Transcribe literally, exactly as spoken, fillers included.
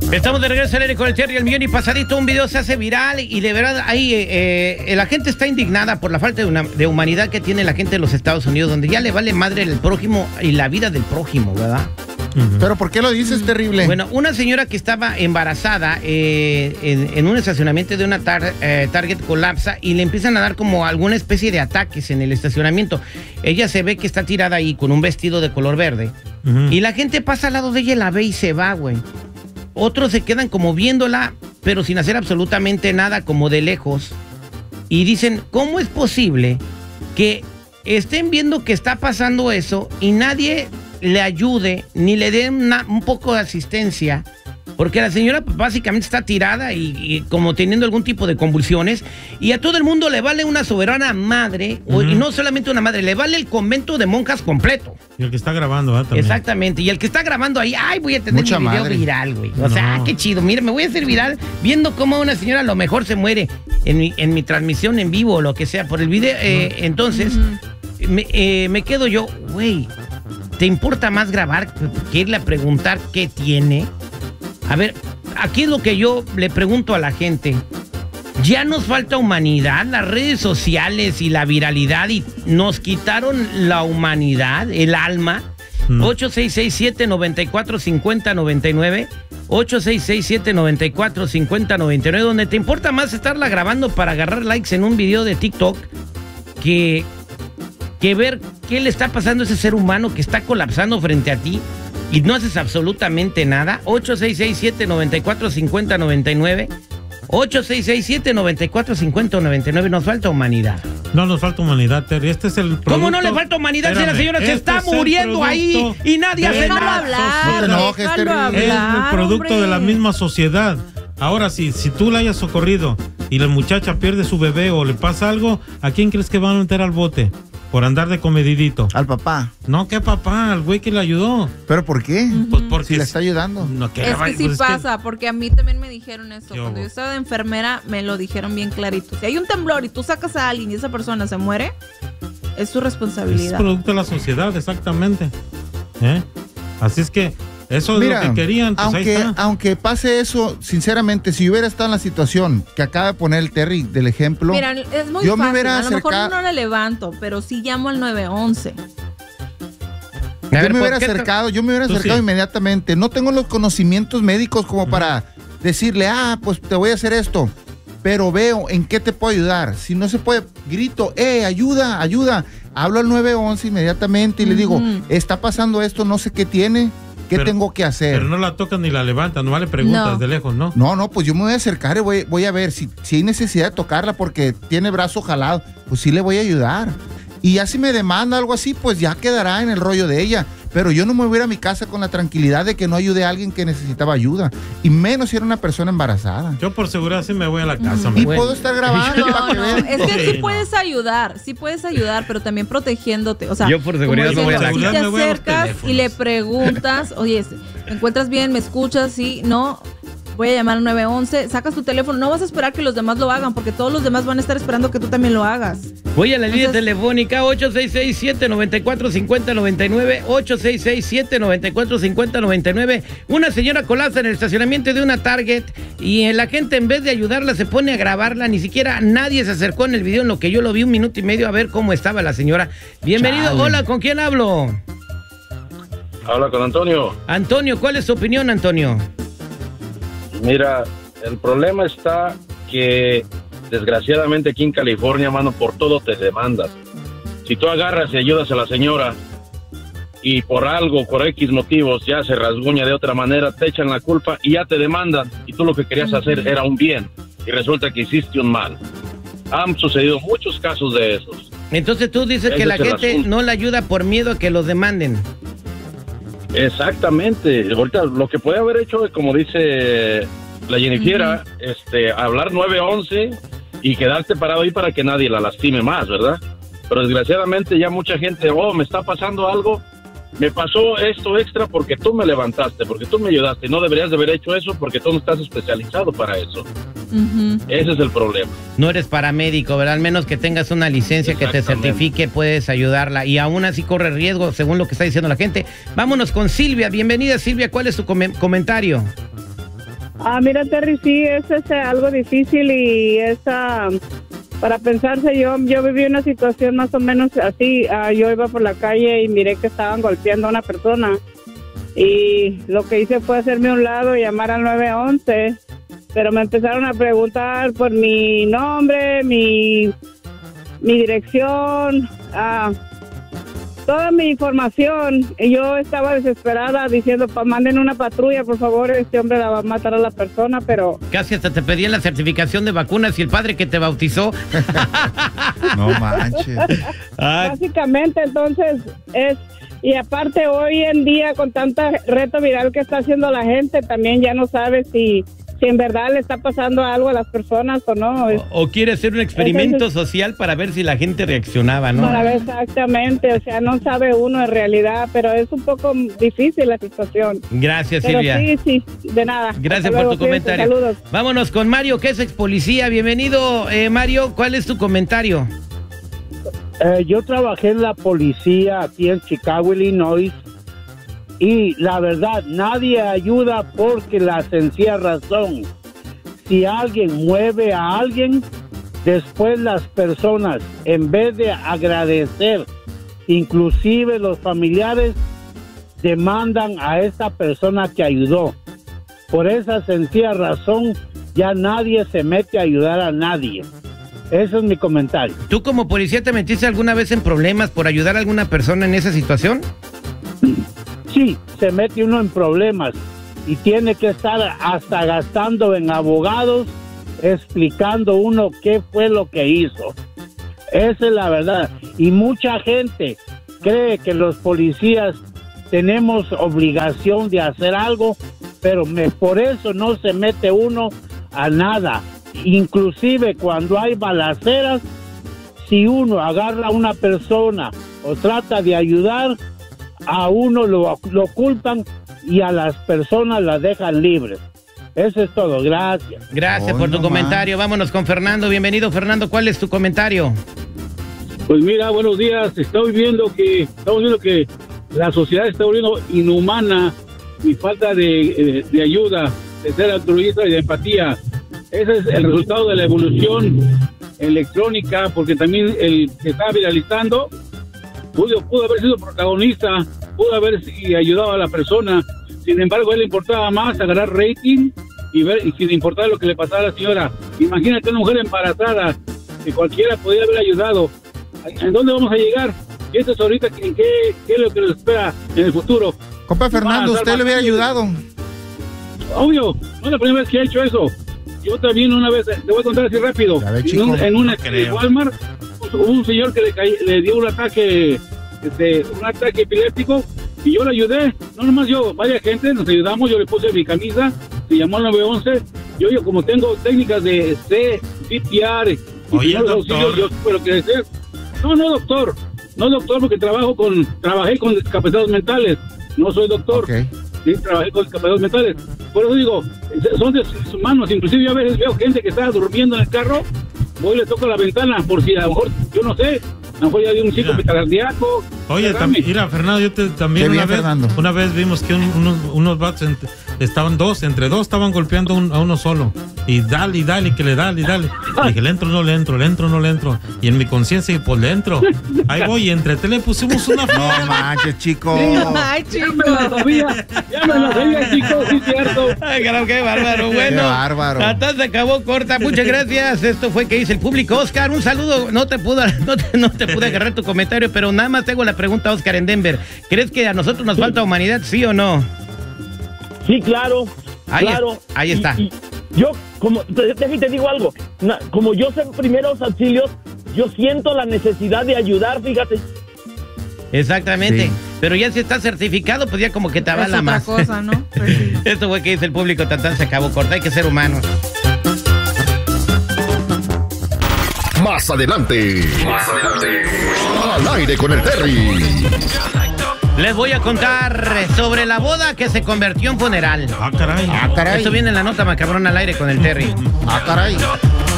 Estamos de regreso al aire con el Terry el Millón y pasadito. Un video se hace viral y de verdad ahí eh, eh, la gente está indignada por la falta de, una, de humanidad que tiene la gente de los Estados Unidos, donde ya le vale madre el prójimo y la vida del prójimo, ¿verdad? Uh-huh. ¿Pero por qué lo dices, terrible? Bueno, una señora que estaba embarazada eh, en, en un estacionamiento de una tar, eh, Target colapsa y le empiezan a dar como alguna especie de ataques en el estacionamiento. Ella se ve que está tirada ahí con un vestido de color verde. Uh-huh. Y la gente pasa al lado de ella, la ve y se va, güey. Otros se quedan como viéndola, pero sin hacer absolutamente nada, como de lejos. Y dicen, ¿cómo es posible que estén viendo que está pasando eso y nadie le ayude ni le dé una, un poco de asistencia? Porque la señora básicamente está tirada y, y como teniendo algún tipo de convulsiones, y a todo el mundo le vale una soberana madre, uh-huh. o, y no solamente una madre, le vale el convento de monjas completo. Y el que está grabando, ¿eh? También. Exactamente, y el que está grabando ahí, ay, voy a tener Mucha mi video madre. viral, güey. O no. sea, ah, qué chido, mira, me voy a hacer viral viendo cómo una señora a lo mejor se muere en mi, en mi transmisión en vivo o lo que sea, por el video. Eh, uh-huh. Entonces, uh-huh. me, eh, me quedo yo, güey, ¿te importa más grabar que irle a preguntar qué tiene? A ver, aquí es lo que yo le pregunto a la gente. Ya nos falta humanidad, las redes sociales y la viralidad, y nos quitaron la humanidad, el alma. No. ocho seis seis siete, nueve cuatro cinco cero, nueve nueve. ocho seis seis siete, nueve cuatro cinco cero, nueve nueve. Donde te importa más estarla grabando para agarrar likes en un video de TikTok que, que ver qué le está pasando a ese ser humano que está colapsando frente a ti. Y no haces absolutamente nada. ocho seis seis siete, nueve cuatro cinco cero, nueve nueve. ocho seis seis siete, nueve cuatro cinco cero, nueve nueve. Nos falta humanidad. No nos falta humanidad, Terry. Este es el producto. ¿Cómo no le falta humanidad Espérame, si la señora se está muriendo ahí y nadie hace nada? Hablar, no, que este hablar, es el producto hombre. de la misma sociedad. Ahora, si, si tú la hayas socorrido y la muchacha pierde su bebé o le pasa algo, ¿a quién crees que van a meter al bote? Por andar de comedidito. Al papá. No, ¿qué papá? Al güey que le ayudó. ¿Pero por qué? Uh-huh. Pues porque si le está ayudando. No, que es que sí pues pasa, que... porque a mí también me dijeron eso. Yo, Cuando yo estaba de enfermera, me lo dijeron bien clarito. Si hay un temblor y tú sacas a alguien y esa persona se muere, es tu responsabilidad. Es producto de la sociedad, exactamente. ¿Eh? Así es que eso Mira, es lo que querían. Pues aunque, ahí está. aunque pase eso, sinceramente, si yo hubiera estado en la situación que acaba de poner el Terry del ejemplo, Mira, es muy yo fácil. me hubiera a acercado. lo mejor no le levanto, pero sí llamo al nueve once. Yo ver, me hubiera acercado, yo me hubiera acercado sí. inmediatamente. No tengo los conocimientos médicos como uh-huh. para decirle, ah, pues te voy a hacer esto. Pero veo en qué te puedo ayudar. Si no se puede, grito, eh, ayuda, ayuda. Hablo al nueve once inmediatamente y uh-huh. le digo, está pasando esto, no sé qué tiene. ¿Qué pero, tengo que hacer? Pero no la tocan ni la levantan, no vale preguntas no. de lejos, ¿no? No, no, pues yo me voy a acercar y voy, voy a ver si, si hay necesidad de tocarla porque tiene brazo jalado, pues sí le voy a ayudar. Y ya si me demanda algo así, pues ya quedará en el rollo de ella. Pero yo no me voy a ir a mi casa con la tranquilidad de que no ayude a alguien que necesitaba ayuda. Y menos si era una persona embarazada. Yo por seguridad sí me voy a la casa. Mm. Y puedo estar grabando. No, para que no, vean. es que sí, sí puedes ayudar, sí puedes ayudar, pero también protegiéndote. O sea, yo por seguridad no voy a la casa. casa. Si te acercas y le preguntas, oye, ¿me encuentras bien? ¿Me escuchas? Sí, no. Voy a llamar al nueve once, sacas tu teléfono, no vas a esperar que los demás lo hagan, porque todos los demás van a estar esperando que tú también lo hagas. Voy a la Entonces, línea telefónica ocho seis seis siete, nueve cuatro cinco cero, nueve nueve, ocho seis seis siete, nueve cuatro cinco cero, nueve nueve. Una señora colapsa en el estacionamiento de una Target y la gente en vez de ayudarla se pone a grabarla, ni siquiera nadie se acercó en el video, en lo que yo lo vi un minuto y medio a ver cómo estaba la señora. Bienvenido, Chale. Hola, ¿con quién hablo? Habla con Antonio. Antonio, ¿cuál es tu opinión, Antonio? Mira, el problema está que desgraciadamente aquí en California, mano, por todo te demandas. Si tú agarras y ayudas a la señora y por algo, por X motivos, ya se rasguña de otra manera, te echan la culpa y ya te demandan. Y tú lo que querías hacer era un bien y resulta que hiciste un mal. Han sucedido muchos casos de esos. Entonces tú dices Ese que la gente asunto. no la ayuda por miedo a que los demanden. Exactamente. Ahorita lo que puede haber hecho, como dice la Jennifiera, uh-huh. este, hablar nueve once y quedarte parado ahí para que nadie la lastime más, ¿verdad? Pero desgraciadamente ya mucha gente, oh, me está pasando algo, me pasó esto extra porque tú me levantaste, porque tú me ayudaste. No deberías de haber hecho eso porque tú no estás especializado para eso. Uh-huh. Ese es el problema. No eres paramédico, ¿verdad? Al menos que tengas una licencia que te certifique, puedes ayudarla. Y aún así corre riesgo, según lo que está diciendo la gente. Vámonos con Silvia. Bienvenida, Silvia. ¿Cuál es tu com- comentario? Ah, mira, Terry, sí, es este, algo difícil y es uh, para pensarse. Yo yo viví una situación más o menos así. Uh, yo iba por la calle y miré que estaban golpeando a una persona. Y lo que hice fue hacerme a un lado y llamar al nueve once. Pero me empezaron a preguntar por mi nombre, mi, mi dirección, uh, toda mi información. Y yo estaba desesperada diciendo, pa, manden una patrulla, por favor, este hombre la va a matar a la persona, pero... Casi hasta te pedían la certificación de vacunas y el padre que te bautizó. No manches. Básicamente, entonces, es... Y aparte, hoy en día, con tanta reto viral que está haciendo la gente, también ya no sabe si... si en verdad le está pasando algo a las personas o no. O, o quiere hacer un experimento es, social para ver si la gente reaccionaba, ¿no? Para ver exactamente, o sea, no sabe uno en realidad, pero es un poco difícil la situación. Gracias, pero Silvia. Sí, sí, de nada. Gracias Hasta por luego, tu comentario. Cuídense, saludos. Vámonos con Mario, que es ex policía. Bienvenido, eh, Mario. ¿Cuál es tu comentario? Eh, yo trabajé en la policía aquí en Chicago, Illinois. Y la verdad, nadie ayuda porque la sencilla razón, si alguien mueve a alguien, después las personas, en vez de agradecer, inclusive los familiares, demandan a esa persona que ayudó. Por esa sencilla razón, ya nadie se mete a ayudar a nadie. Ese es mi comentario. ¿Tú como policía te metiste alguna vez en problemas por ayudar a alguna persona en esa situación? Sí, se mete uno en problemas y tiene que estar hasta gastando en abogados explicando uno qué fue lo que hizo. Esa es la verdad. Y mucha gente cree que los policías tenemos obligación de hacer algo, pero me, por eso no se mete uno a nada. Inclusive cuando hay balaceras, si uno agarra a una persona o trata de ayudar, a uno lo, lo culpan y a las personas las dejan libres. Eso es todo, gracias. Gracias oh, por tu no comentario. Man. Vámonos con Fernando. Bienvenido, Fernando. ¿Cuál es tu comentario? Pues mira, buenos días. Estoy viendo que estamos viendo que la sociedad está volviendo inhumana y falta de, de ayuda, de ser altruista y de empatía. Ese es el resultado de la evolución electrónica, porque también el que está viralizando Pudo, pudo haber sido protagonista, pudo haber ayudado a la persona. Sin embargo, a él le importaba más agarrar rating y ver, y sin importar lo que le pasara a la señora. Imagínate una mujer embarazada que cualquiera podría haber ayudado. ¿En dónde vamos a llegar? Y esto es ahorita, ¿en qué, qué es lo que nos espera en el futuro? Compa Fernando, usted le hubiera ayudado. Obvio, no es la primera vez que he hecho eso. Yo también una vez, te voy a contar así rápido, ver, chico, en un, en una no Walmart, hubo un señor que le, caí, le dio un ataque, este, un ataque epiléptico, y yo le ayudé, no nomás yo, vaya gente, nos ayudamos, yo le puse mi camisa, se llamó al nueve once, yo, yo como tengo técnicas de C, C P R, y Oye, los auxilios, yo supe lo que decir. No, no doctor, no doctor, porque trabajo con, trabajé con discapacitados mentales, no soy doctor. Okay. Sí, trabajé con discapacitados mentales. Por eso digo, son seres humanos. Inclusive yo a veces veo gente que está durmiendo en el carro, voy y le toco la ventana, por si a lo mejor, yo no sé, a lo mejor ya dio un chico cardíaco. Oye, también, mira, Fernando, yo te, también una vez, una vez vimos que un, unos, unos vatos ent, estaban dos, entre dos estaban golpeando un, a uno solo. Y dale, y dale, que le dale, y dale. Y dije, le entro, no le entro, le entro, no le entro. Y en mi conciencia, pues le entro. Ahí voy, y entre te le pusimos una flor. No manches, chico. Ay, chico. Ya me la sabía, ya me la sabía, chico, sí, cierto. Ay, carajo, qué bárbaro. Bueno, qué bárbaro. Hasta se acabó corta. Muchas gracias. Esto fue que dice el público. Oscar, un saludo. No te pude, no te, no te pude agarrar tu comentario, pero nada más tengo la pregunta, Oscar, en Denver. ¿Crees que a nosotros nos falta humanidad, sí o no? Sí, claro. Ahí, claro. Es, ahí está. Y, y yo, como te, te, te digo algo, na, como yo sé primeros auxilios, yo siento la necesidad de ayudar, fíjate. Exactamente. Sí. Pero ya si está certificado, pues ya como que te avala es más. otra cosa, ¿no? Sí. Esto fue que dice el público, Tatán se acabó corta. Hay que ser humanos. Más adelante. Más adelante. Al aire con el Terry. Les voy a contar sobre la boda que se convirtió en funeral. Ah, caray. Ah, caray. Eso viene en la nota macabrona al aire con el Terry. Ah, caray.